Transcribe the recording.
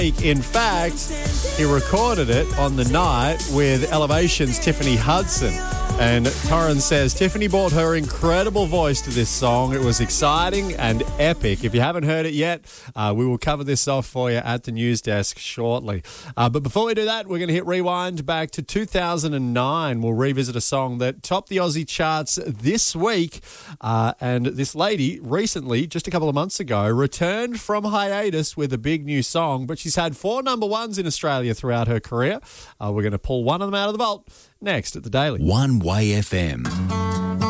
In fact, he recorded it on the night with Elevation's Tiffany Hudson. And Torrens says Tiffany brought her incredible voice to this song. It was exciting and epic. If you haven't heard it yet, we will cover this off for you at the news desk shortly. But before we do that, we're going to hit rewind back to 2009. We'll revisit a song that topped the Aussie charts this week. And this lady recently, just a couple of months ago, returned from hiatus with a big new song. But she's had 4 number ones in Australia throughout her career. We're going to pull one of them out of the vault next at The Daily. One Way FM.